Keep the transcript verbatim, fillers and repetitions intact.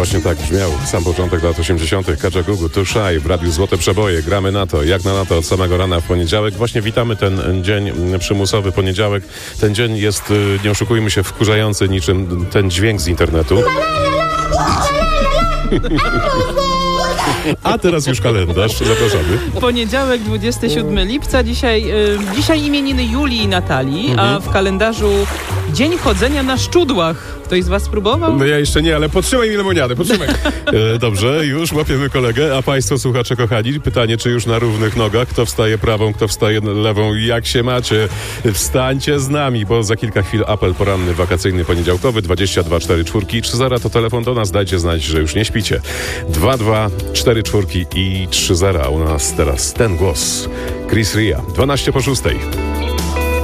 właśnie tak brzmiał sam początek lat osiemdziesiątych. Kajagoogoo, Too Shy w Radiu Złote Przeboje. Gramy na to, jak na na to od samego rana w poniedziałek. Właśnie witamy ten dzień, przymusowy poniedziałek. Ten dzień jest, nie oszukujmy się, wkurzający niczym ten dźwięk z internetu. A teraz już kalendarz, zapraszamy. Poniedziałek, dwudziestego siódmego lipca. Dzisiaj, y, dzisiaj imieniny Julii i Natalii, mhm. a w kalendarzu Dzień chodzenia na szczudłach. Ktoś z was spróbował? No ja jeszcze nie, ale podtrzymaj mi lemoniadę, podtrzymaj. E, dobrze, już łapiemy kolegę. A państwo, słuchacze kochani, pytanie, czy już na równych nogach? Kto wstaje prawą, kto wstaje lewą? Jak się macie? Wstańcie z nami, bo za kilka chwil apel poranny, wakacyjny, poniedziałkowy. dwadzieścia dwa cztery cztery trzy zero to telefon do nas. Dajcie znać, że już nie śpicie. dwa dwa cztery cztery i trzy zero. U nas teraz ten głos. Chris Ria. dwanaście po szóstej.